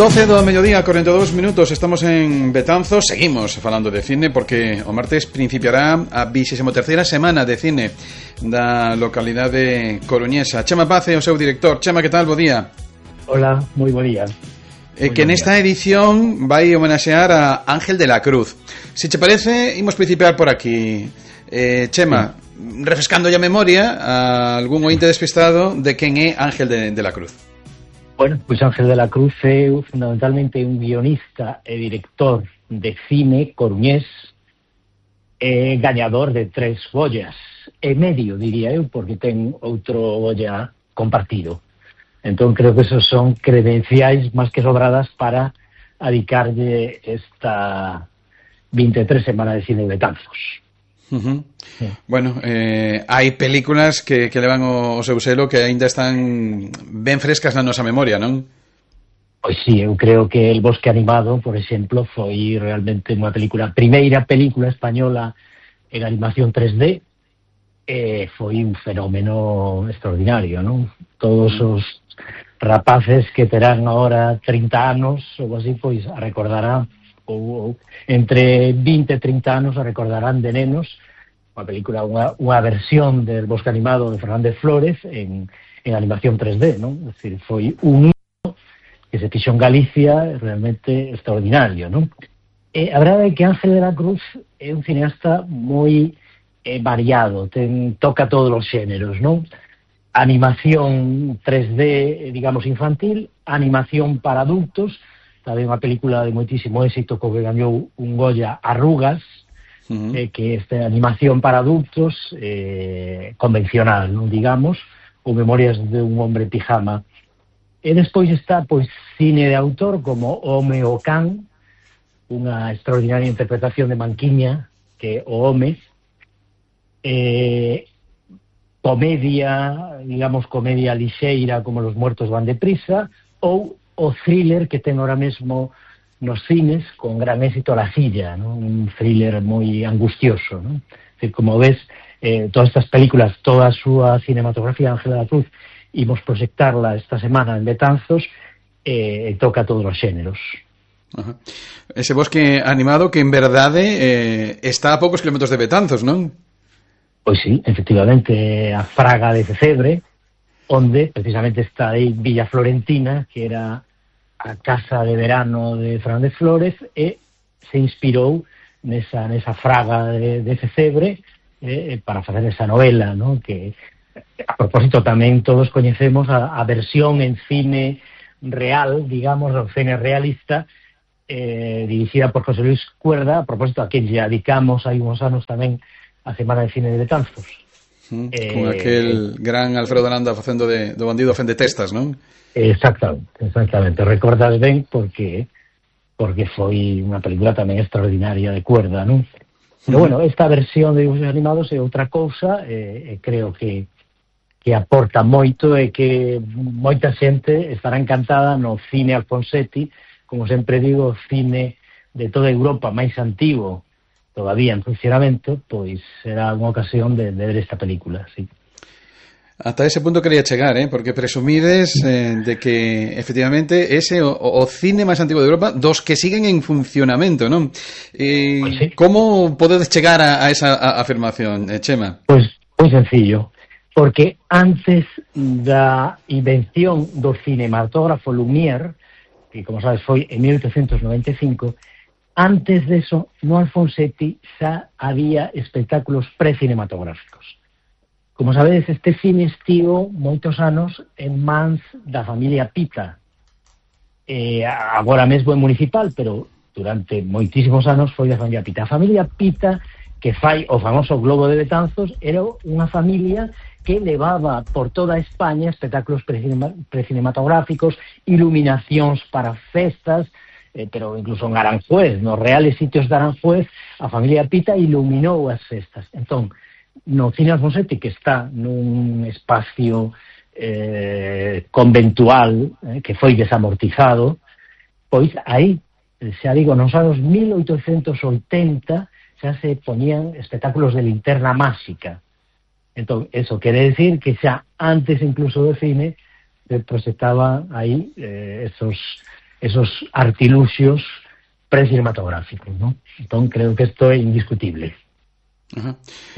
12 do mediodía, 42 minutos. Estamos en Betanzos. Seguimos falando de cine porque o martes principiará a 23ª semana de cine da localidade coruñesa. Chema Pace, o seu director. Chema, que tal? Bo día. Hola, moi bo día. Que nesta edición vai homenaxear a Ángel de la Cruz. Se che parece, imos principiar por aquí. Chema, refrescando a memoria a algún ointe despistado de quen é Ángel de la Cruz. Bueno, pois Ángel de la Cruz é fundamentalmente un guionista e director de cine coruñés, gañador de 3 Goyas e medio, diría eu, porque ten outro Goya compartido. Entón creo que esos son credenciais máis que sobradas para adicarlle esta 23 semana de cine de Betanzos. Sí. Bueno, hai películas que levan o seu selo que aínda están ben frescas na nosa memoria, non? Pois sí, eu creo que El Bosque Animado, por exemplo, foi realmente unha película, primeira película española en animación 3D, foi un fenómeno extraordinario, non? Todos os rapaces que terán agora 30 anos ou así, pois a recordarán, ou entre 20 e 30 anos a recordarán de nenos unha película, unha versión del Bosque Animado de Fernández Flórez en animación 3D, non? É dicir, foi un hito que se fixo en Galicia realmente extraordinario, non? A verdade é que Ángel de la Cruz é un cineasta moi variado, toca todos os xéneros, non? Animación 3D, digamos, infantil, animación para adultos, tamén unha película de moitísimo éxito co que gañou un Goya, Arrugas, que é animación para adultos convencional, non digamos, ou Memorias de un hombre pijama. E despois está, pois, cine de autor como O home o can, unha extraordinaria interpretación de Manquiña, que é O home, comedia, digamos, comedia lixeira como Los muertos van deprisa, ou o thriller que ten ahora mesmo nos cines con gran éxito La silla, ¿no? Un thriller moi angustioso, ¿no? Es decir, como ves, todas estas películas, toda a súa cinematografía, Ángel de la Cruz, imos proxectarla esta semana en Betanzos, toca todos os xéneros. Ajá. Ese Bosque Animado que en verdade está a poucos kilómetros de Betanzos, non? Pois sí, efectivamente, a Fraga de Cecebre, onde precisamente está aí Villa Florentina, que era a casa de verano de Fernández Flórez, e se inspirou nesa Fraga de Cecebre para facer esa novela, ¿no? Que, a propósito, tamén todos coñecemos a versión en cine real, digamos, o cine realista, dirigida por José Luis Cuerda, a propósito, a quen lle dedicamos hai uns anos tamén a Semana de Cine de Betanzos. Con aquel gran Alfredo Aranda facendo do bandido Fende Testas, non? Exactamente. Recordas ben porque foi unha película tamén extraordinaria de Cuerda, non? Pero bueno, esta versión de dibujos animados é outra cousa, creo que aporta moito e que moita xente estará encantada no cine Alfonsetti, como sempre digo, o cine de toda Europa máis antigo todavía en funcionamento, pois será unha ocasión de ver esta película, sí. Ata ese punto quería chegar, porque presumides de que efectivamente ese o cine máis antigo de Europa, dos que siguen en funcionamento, non? Pois sí. Como podedes chegar a esa afirmación, Chema? Pois moi sencillo, porque antes da invención do cinematógrafo Lumière, que como sabes foi en 1895, antes de eso, no Alfonsetti xa había espectáculos precinematográficos. Como sabedes, este cine estivo moitos anos en mans da familia Pita. Agora mesmo é municipal, pero durante moitísimos anos foi da familia Pita. A familia Pita, que fai o famoso Globo de Betanzos, era unha familia que levaba por toda España espectáculos precinematográficos, iluminacións para festas, pero incluso en Aranjuez, nos reales sitios de Aranjuez, a familia Pita iluminou as festas. Entón, no cine Alfonsetti, que está nun espacio conventual, que foi desamortizado, pois aí, xa digo, nos anos 1880 xa se poñían espectáculos de linterna máxica. Entón, eso quere decir que xa antes incluso do cine se proxectaba aí esos esos artiluxios precinematográficos, ¿no? Entón creo que isto é indiscutible. Uh-huh.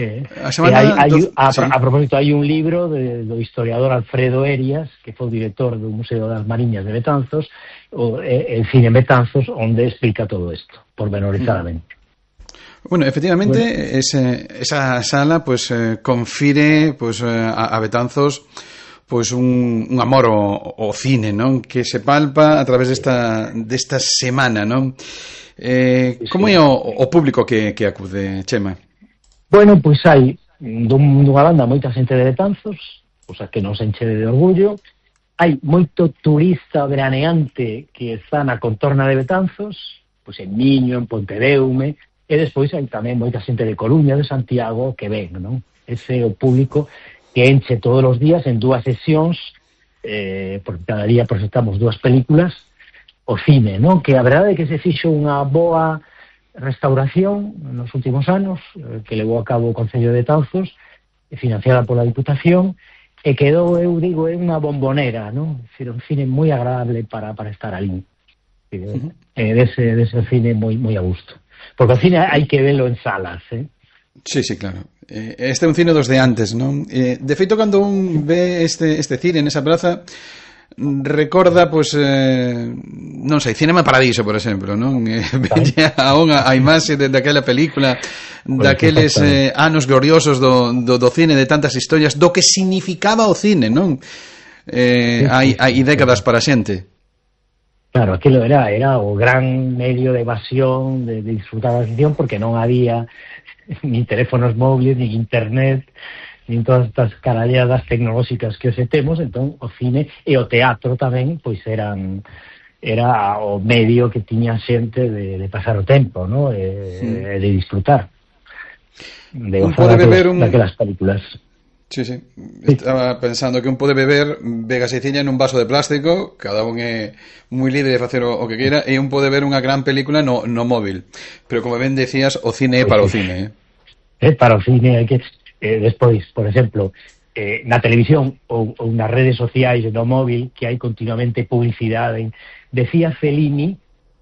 A propósito, hai un libro do historiador Alfredo Erias, que foi o director do Museo das Mariñas de Betanzos, el cine en Betanzos, onde explica todo isto, pormenorizadamente. Bueno, efectivamente, esa sala pues confire pues a Betanzos pues un amor ao cine, non? Que se palpa a través desta semana, non? Como é o público que acude, Chema? Bueno, pois hai dunha banda moita xente de Betanzos, o sea, que nos enche de orgullo. Hai moito turista veraneante que está na contorna de Betanzos, pois en Miño, en Pontedeume, e despois hai tamén moita xente de Coruña, de Santiago, que ven, non? Ese é o público que enche todos os días en 2 sesións, porque cada día presentamos 2 películas, o cine, non? Que a verdade é que se fixo unha boa restauración nos últimos anos, que levou a cabo o Concello de Betanzos, financiada pola Diputación, e quedou, eu digo, é unha bombonera, non? É un cine moi agradable para estar ali. Dese cine moi a gusto. Porque o cine hai que velo en salas, Sí, claro. Este é un cine dos de antes, non? De feito, cando un ve este cine nesa praza, recorda, pois, non sei, Cinema Paradiso, por exemplo, non? Veña a imaxe daquela película, daqueles anos gloriosos do cine, de tantas historias, do que significaba o cine, non? Hai décadas para a xente. Claro, aquilo era o gran medio de evasión, de disfrutar da ficción, porque non había ni teléfonos móviles, ni internet, nin todas estas caralleadas tecnolóxicas que hoxe temos. Entón o cine e o teatro tamén pois era o medio que tiña xente de pasar o tempo, ¿no? De disfrutar de gozar daquelas películas. Sí. Estaba pensando que un pode beber vegasiciña nun vaso de plástico, cada un é moi libre de facer o que queira, e un pode ver unha gran película no móvil, pero como ben decías, o cine é para o cine. É para o cine, hai que despois, por exemplo, na televisión ou nas redes sociais no móvil, que hai continuamente publicidade. Decía Fellini,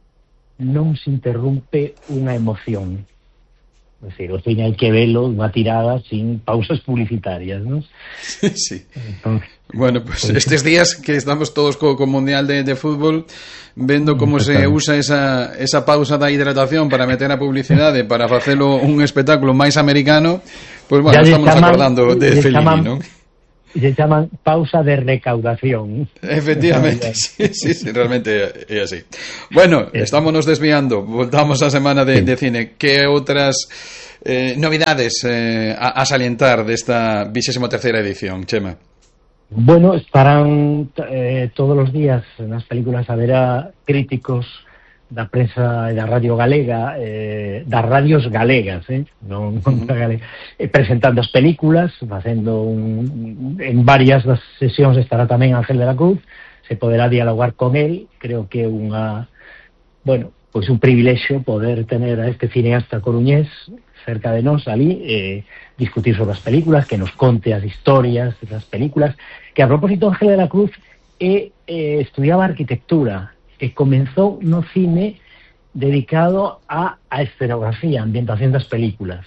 non se interrumpe unha emoción. É dicir, o cine hai que velo unha tirada sin pausas publicitarias, non? Sí. Entonces, bueno, pues estes días que estamos todos co Mundial de Fútbol, vendo como se usa esa pausa da hidratación para meter a publicidade, para facelo un espectáculo máis americano, pues bueno, estamos acordando de Fellini, non? Se chaman pausa de recaudación. Efectivamente, sí, realmente é así. Bueno, estámonos desviando, voltamos a semana de cine. Que outras novidades a salientar desta 23ª edición, Chema? Bueno, estarán todos os días nas películas, haberá críticos da prensa e da radio galega, das radios galegas, non da galega, presentando as películas, facendo en varias das sesións estará tamén Ángel de la Cruz, se poderá dialogar con él. Creo que é unha, bueno, pois un privilexio poder tener a este cineasta coruñés cerca de nós ali, discutir sobre as películas, que nos conte as historias das películas, que a propósito Ángel de la Cruz estudiaba arquitectura, que comenzou no cine dedicado a escenografía, a ambientación das películas,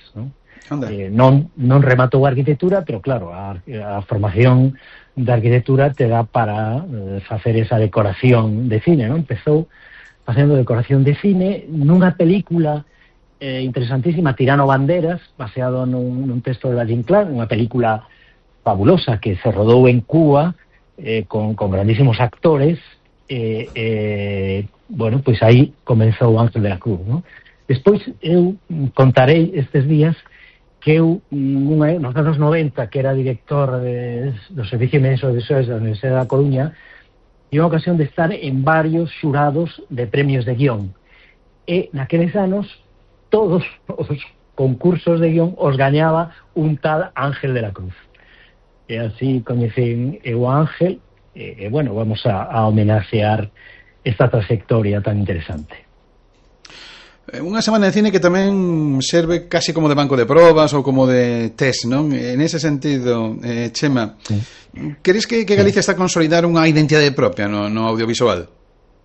non rematou a arquitectura, pero claro, a formación da arquitectura te dá para facer esa decoración de cine, non? Empezou facendo decoración de cine nunha película interesantísima, Tirano Banderas, baseado nun texto de Valle Inclán, unha película fabulosa que se rodou en Cuba, con grandísimos actores. Bueno, pois aí comenzou o Ángel de la Cruz, non? Despois eu contarei estes días que eu nos anos 90, que era director do Servicio de Medios Audiovisuais da Universidade da Coruña, tive a ocasión de estar en varios xurados de premios de guión, e naqueles anos todos os concursos de guión os gañaba un tal Ángel de la Cruz, e así coñecen eu a Ángel. Bueno, vamos a homenaxear esta trayectoria tan interesante. Unha semana de cine que tamén serve casi como de banco de probas ou como de test, non? En ese sentido, Chema, crees que Galicia está a consolidar unha identidade propia no audiovisual?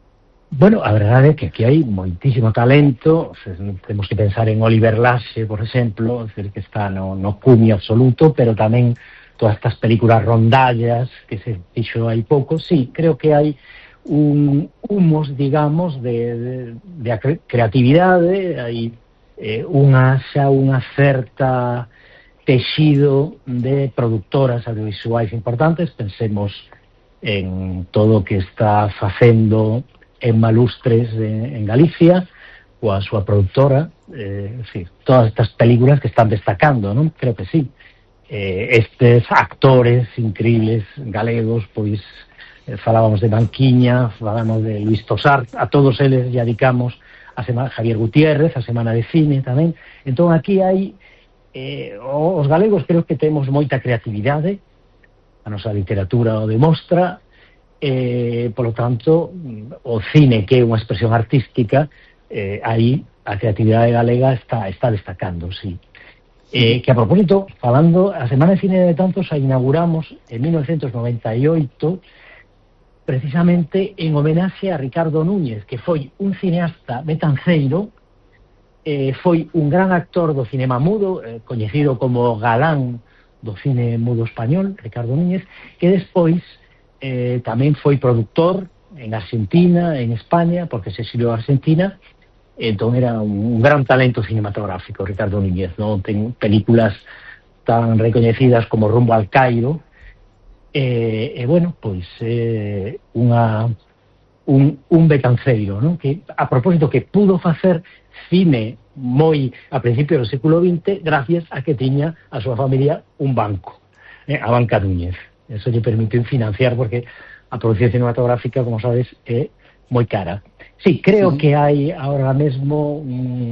Bueno, a verdade é que aquí hai moitísimo talento. Temos que pensar en Oliver Laxe, por exemplo, decir, que está no cumio absoluto, pero tamén todas estas películas rondallas que se fixo hai pouco. Sí, creo que hai un humos, digamos, de creatividade, hai unha certa texido de productoras audiovisuais importantes. Pensemos en todo o que está facendo Emma Lustres en Galicia, coa súa productora, todas estas películas que están destacando, non? Creo que sí. Estes actores increíbles galegos, pois falábamos de Banquiña, falábamos de Luis Tosar, a todos eles ya dedicamos a semana, Javier Gutiérrez, a Semana de Cine tamén. Entón aquí hai os galegos creo que temos moita creatividade, a nosa literatura o demostra, polo tanto o cine, que é unha expresión artística, aí a creatividade galega está destacando, sí. Que a propósito, falando, a Semana de Cine de Betanzos a inauguramos en 1998 precisamente en homenaxe a Ricardo Núñez, que foi un cineasta betanceiro, foi un gran actor do cinema mudo, coñecido como galán do cine mudo español, Ricardo Núñez, que despois tamén foi productor en Argentina, en España, porque se exiliou a Argentina. Entón era un gran talento cinematográfico Ricardo Núñez, non? Ten películas tan recoñecidas como Rumbo al Cairo, bueno, pois un betanceiro, non? Que a propósito que pudo facer cine moi a principios do século XX gracias a que tiña a súa familia un banco, a Banca Núñez. Eso lle permitiu financiar, porque a producción cinematográfica, como sabes, é moi cara. Sí, creo que hai ahora mesmo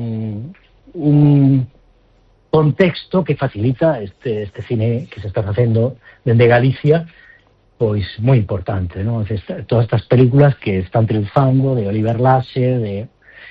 un contexto que facilita este cine que se está facendo dende Galicia, pois moi importante, non? Todas estas películas que están triunfando, de Oliver Laxe, de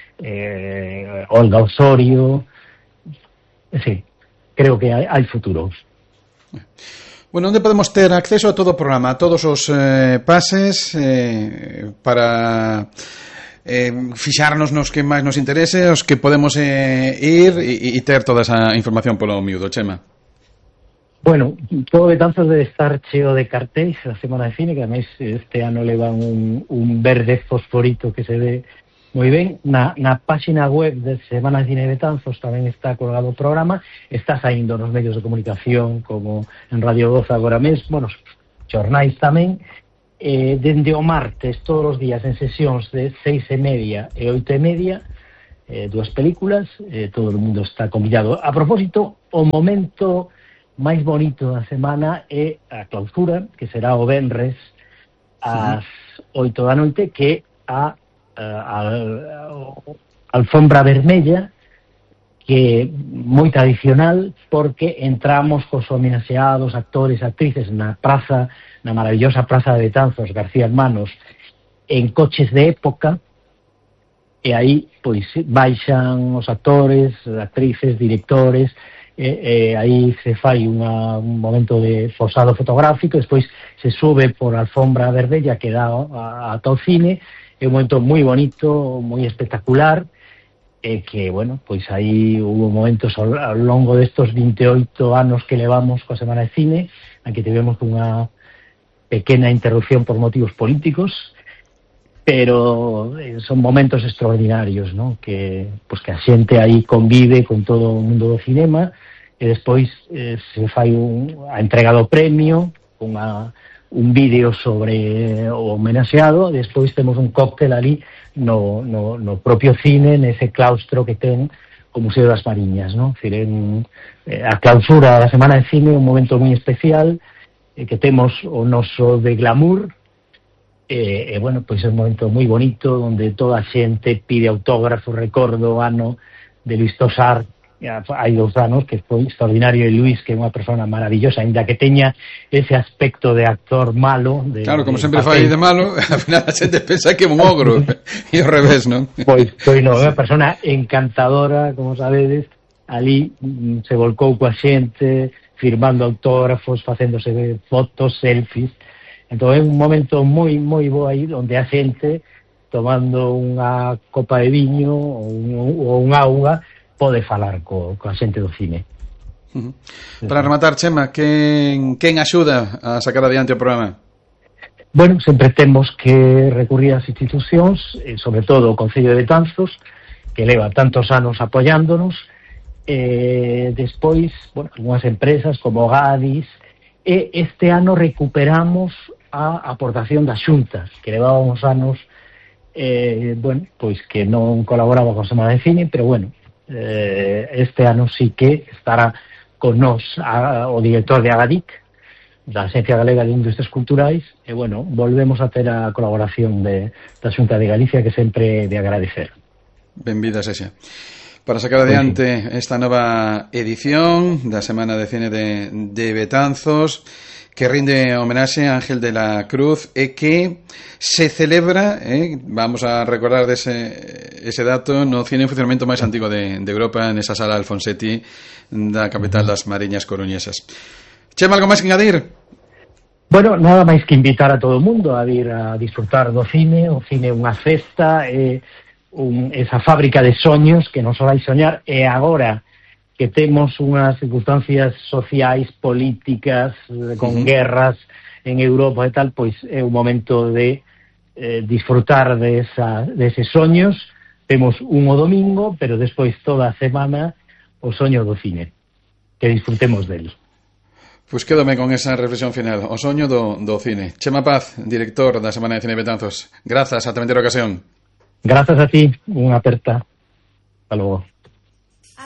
Olga Osorio, sí, creo que hai futuro. Bueno, onde podemos ter acceso a todo o programa, a todos os pases para fixarnos nos que máis nos interese, os que podemos ir e ter toda esa información polo miúdo, Chema? Bueno, todo Betanzos debe estar cheo de cartéis a Semana de Cine, que ademais este ano levan un verde fosforito que se ve moi ben. Na página web de Semana de Cine de Betanzos tamén está colgado o programa, está saindo nos medios de comunicación como en Radio 12 agora mesmo, nos xornais tamén. Dende o martes, todos os días en sesións de 6:30 e 8:30, dúas películas, todo o mundo está convidado. A propósito, o momento máis bonito da semana é a clausura, que será o venres ás 8 da noite, que a alfombra vermella, que é moi tradicional, porque entramos cos homenaxeados, actores, actrices na maravillosa Praza de Betanzos, García Hermanos, en coches de época, e aí pois baixan os actores, actrices, directores, aí se fai un momento de posado fotográfico, despois se sube por a alfombra vermella que dá ata o cine. É un momento moi bonito, moi espectacular, que, bueno, pois aí hubo momentos ao longo destos 28 anos que levamos coa Semana de Cine, en que tivemos unha pequena interrupción por motivos políticos, pero son momentos extraordinarios, ¿no? Que a xente aí convive con todo o mundo do cinema, e despois se fai a entrega do premio, un vídeo sobre o homenaxeado, e despois temos un cóctel ali no propio cine, nese claustro que ten o Museo das Mariñas, ¿no? A clausura da Semana de Cine é un momento moi especial, que temos o noso de glamour, bueno, pois é un momento moi bonito, onde toda a xente pide autógrafos. Recordo o ano de Luis Tosar, hai 2 anos, que foi extraordinario, e Luis, que é unha persona maravillosa, ainda que teña ese aspecto de actor malo. Claro, como sempre fai de malo, ao final a xente pensa que é un ogro, e ao revés, non? Pois non, é unha persona encantadora, como sabedes, ali se volcou coa xente, firmando autógrafos, facéndose fotos, selfies. Entón é un momento moi moi bo aí, onde a xente, tomando unha copa de viño ou un auga, pode falar coa xente do cine. Para rematar, Chema, quen axuda a sacar adiante o programa? Bueno, sempre temos que recurrir ás institucións, sobre todo o Concello de Betanzos, que leva tantos anos apoiándonos, despois, bueno, algunhas empresas como Gadis, e este ano recuperamos a aportación das xuntas, que levábamos anos, bueno, pois que non colaboraba con Semana de Cine, pero bueno, este ano sí que estará con nos o director de Agadic, da Agencia Galega de Industrias Culturais, e bueno, volvemos a ter a colaboración da Xunta de Galicia, que sempre de agradecer. Benvida sexa. Para sacar adiante esta nova edición da Semana de Cine de Betanzos, que rinde homenaxe a Ángel de la Cruz e que se celebra, vamos a recordar ese dato, no cine en funcionamento máis antigo de Europa, nesa sala Alfonsetti da capital das Mariñas coruñesas. Chema, algo máis que engadir? Bueno, nada máis que invitar a todo o mundo a vir a disfrutar do cine. O cine é unha festa, esa fábrica de soños que nos vai soñar, e agora que temos unhas circunstancias sociais, políticas, con guerras en Europa e tal, pois é o momento de disfrutar deses soños. Temos un o domingo, pero despois toda a semana o soño do cine. Que disfrutemos del. Pois quédome con esa reflexión final. O soño do cine. Chema Paz, director da Semana de Cine de Betanzos. Grazas, ata a vindeira ocasión. Grazas a ti, unha aperta. Hasta logo.